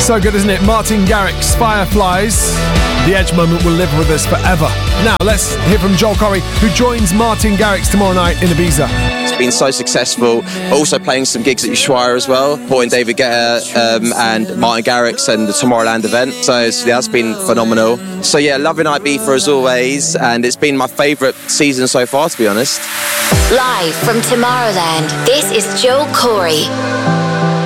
So good, isn't it? Martin Garrix, Fireflies. The Edge moment will live with us forever. Now, let's hear from Joel Corry, who joins Martin Garrix tomorrow night in Ibiza. It's been so successful. Also playing some gigs at Ushuaia as well, supporting David Guetta and Martin Garrix and the Tomorrowland event. So that's been phenomenal. So yeah, loving Ibiza as always, and it's been my favourite season so far, to be honest. Live from Tomorrowland, this is Joel Corry.